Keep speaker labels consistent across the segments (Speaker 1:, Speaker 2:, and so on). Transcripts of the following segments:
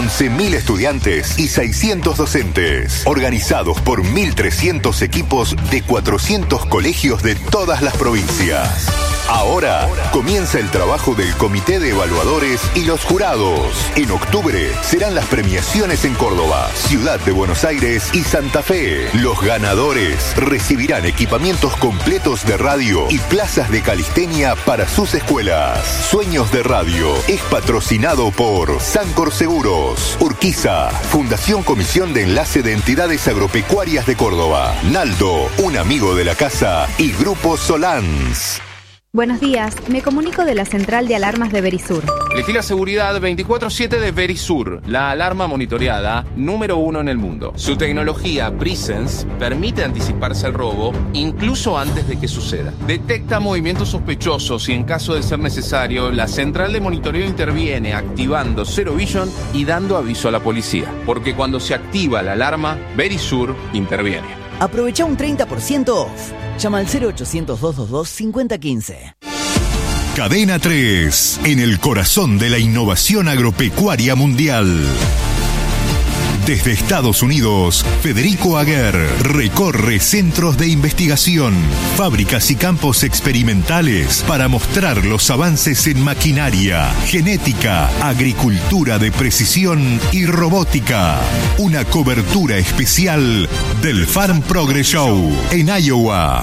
Speaker 1: 11.000 estudiantes y 600 docentes, organizados por 1.300 equipos de 400 colegios de todas las provincias. Ahora comienza el trabajo del Comité de Evaluadores y los jurados. En octubre serán las premiaciones en Córdoba, Ciudad de Buenos Aires y Santa Fe. Los ganadores recibirán equipamientos completos de radio y plazas de calistenia para sus escuelas. Sueños de Radio es patrocinado por Sancor Seguros, Urquiza, Fundación Comisión de Enlace de Entidades Agropecuarias de Córdoba, Naldo, un amigo de la casa y Grupo Solans.
Speaker 2: Buenos días, me comunico de la central de alarmas de Verisur.
Speaker 3: Elegí la seguridad 24/7 de Verisur, la alarma monitoreada número 1 en el mundo. Su tecnología Presence permite anticiparse al robo incluso antes de que suceda. Detecta movimientos sospechosos y en caso de ser necesario, la central de monitoreo interviene activando Zero Vision y dando aviso a la policía. Porque cuando se activa la alarma, Verisur interviene.
Speaker 4: Aprovecha un 30% off. Llama al 0800-222-5015.
Speaker 1: Cadena 3, en el corazón de la innovación agropecuaria mundial. Desde Estados Unidos, Federico Aguer recorre centros de investigación, fábricas y campos experimentales para mostrar los avances en maquinaria, genética, agricultura de precisión y robótica. Una cobertura especial del Farm Progress Show en Iowa.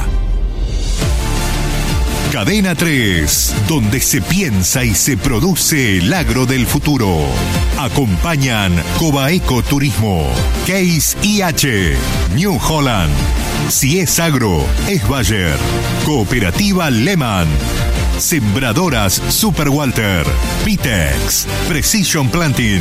Speaker 1: Cadena 3, donde se piensa y se produce el agro del futuro. Acompañan Cobaeco Turismo, Case IH, New Holland. Si es agro, es Bayer. Cooperativa Lehman. Sembradoras Super Walter. Pitex. Precision Planting.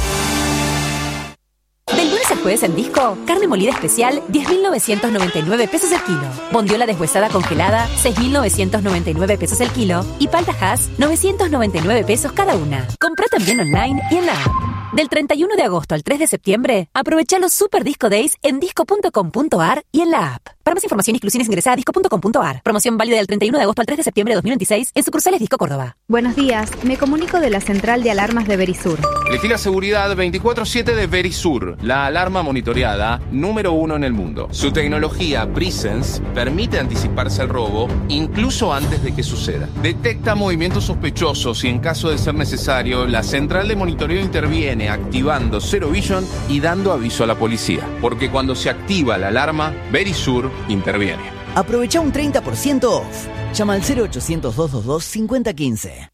Speaker 5: Jueves en Disco, carne molida especial, 10.999 pesos el kilo. Bondiola deshuesada congelada, 6.999 pesos el kilo. Y palta Hass, 999 pesos cada una. Comprá también online y en la app. Del 31 de agosto al 3 de septiembre, aprovecha los Super Disco Days en disco.com.ar y en la app. Para más información e inclusiones ingresa a disco.com.ar. Promoción válida del 31 de agosto al 3 de septiembre de 2026 en sucursales Disco Córdoba.
Speaker 2: Buenos días, me comunico de la central de alarmas de Verisur.
Speaker 3: Elegí la seguridad 24/7 de Verisur, la alarma monitoreada número 1 en el mundo. Su tecnología Presence permite anticiparse al robo incluso antes de que suceda. Detecta movimientos sospechosos y en caso de ser necesario, la central de monitoreo interviene activando Zero Vision y dando aviso a la policía. Porque cuando se activa la alarma, Verisur interviene.
Speaker 4: Aprovecha un 30% off. Llama al 0800-222-5015.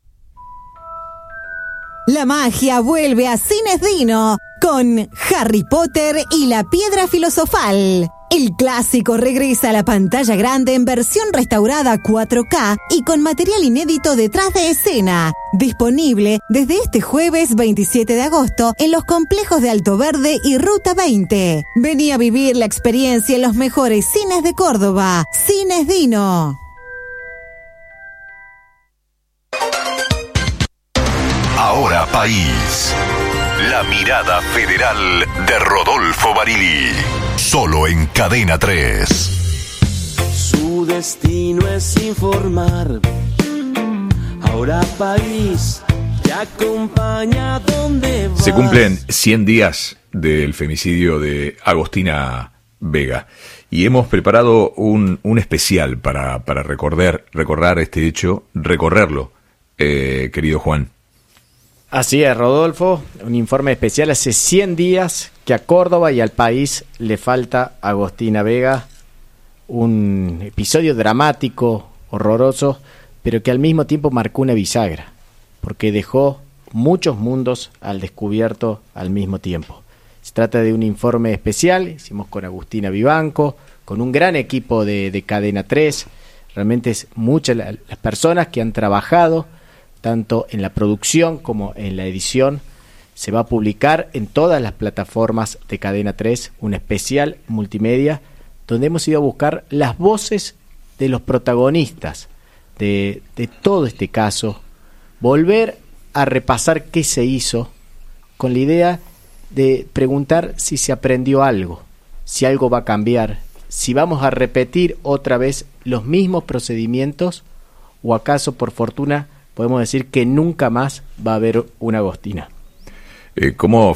Speaker 6: La magia vuelve a Cines Dino con Harry Potter y la Piedra Filosofal. El clásico regresa a la pantalla grande en versión restaurada 4K y con material inédito detrás de escena. Disponible desde este jueves 27 de agosto en los complejos de Alto Verde y Ruta 20. Vení a vivir la experiencia en los mejores cines de Córdoba. Cines Dino.
Speaker 1: Ahora País. La mirada federal de Rodolfo Barili. Solo en Cadena 3.
Speaker 7: Su destino es informar. Ahora País te acompaña donde vas.
Speaker 8: Se cumplen 100 días del femicidio de Agostina Vega y hemos preparado un especial para recordar este hecho, recorrerlo, querido Juan.
Speaker 9: Así es, Rodolfo, un informe especial. Hace 100 días que a Córdoba y al país le falta Agostina Vega, un episodio dramático, horroroso, pero que al mismo tiempo marcó una bisagra, porque dejó muchos mundos al descubierto al mismo tiempo. Se trata de un informe especial, hicimos con Agustina Vivanco, con un gran equipo de Cadena 3, realmente es muchas las personas que han trabajado tanto en la producción como en la edición. Se va a publicar en todas las plataformas de Cadena 3 un especial multimedia donde hemos ido a buscar las voces de los protagonistas de todo este caso, volver a repasar qué se hizo con la idea de preguntar si se aprendió algo, si algo va a cambiar, si vamos a repetir otra vez los mismos procedimientos o acaso por fortuna podemos decir que nunca más va a haber una Agostina.
Speaker 8: ¿Cómo